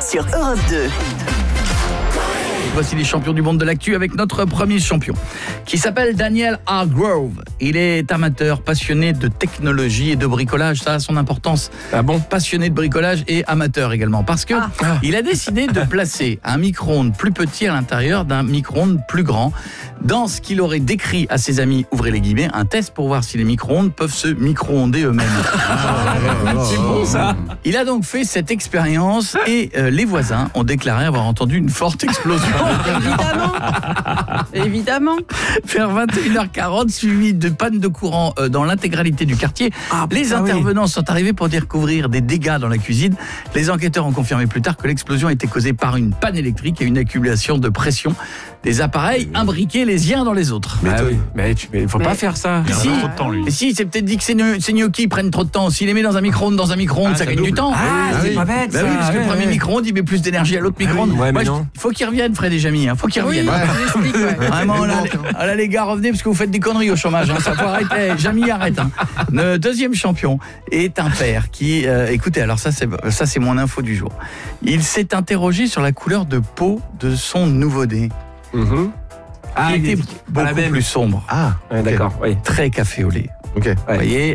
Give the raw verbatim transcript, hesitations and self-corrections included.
sur Europe deux. Voici les champions du monde de l'actu avec notre premier champion qui s'appelle Daniel Hargrove. Il est amateur, passionné de technologie et de bricolage. Ça a son importance. Ah bon ? Passionné de bricolage et amateur également. Parce que Ah. il a décidé de placer un micro-ondes plus petit à l'intérieur d'un micro-ondes plus grand. Dans ce qu'il aurait décrit à ses amis, ouvrez les guillemets, un test pour voir si les micro-ondes peuvent se micro-onder eux-mêmes. C'est bon ça. Il a donc fait cette expérience et euh, les voisins ont déclaré avoir entendu une forte explosion. Évidemment. Évidemment. Vers vingt et une heures quarante, suivi de panne de courant euh, dans l'intégralité du quartier. Ah, les ah oui. intervenants sont arrivés pour découvrir des dégâts dans la cuisine. Les enquêteurs ont confirmé plus tard que l'explosion était causée par une panne électrique et une accumulation de pression des appareils imbriqués les uns dans les autres. Mais, ah oui. mais tu mais faut Mais- pas faire ça. Mais si, trop de temps, lui. mais si, c'est peut-être dit que ces, gno- ces gnocchis prennent trop de temps. S'il les met dans un micro-ondes, dans un micro-ondes, Ah, ça ça gagne du double. temps. Ah, c'est pas bête Bah ça. oui, parce que ouais, le premier ouais. micro-ondes, il met plus d'énergie à l'autre micro-ondes. Ouais, mais Moi, je- non. il faut qu'il revienne, Fred et Jamy. Il faut qu'il Oui, revienne. je l'explique, ouais. Vraiment, là, les, ah là, les gars, revenez parce que vous faites des conneries au chômage. Hein, ça faut arrêter. Jamy, arrête. Hein. Le deuxième champion est un père qui, euh, écoutez, alors ça c'est ça c'est mon info du jour. Il s'est interrogé sur la couleur de peau de son nouveau-né. Mhm. Ah, qui il était est pas la beaucoup même. plus sombre, Ah, ouais, d'accord. Oui. très café au lait. Ok. Vous voyez,